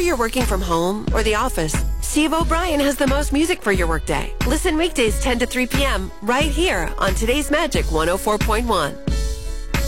you're working from home or the office, Steve O'Brien has the most music for your workday. Listen weekdays 10 to 3 p.m. right here on Today's Magic 104.1.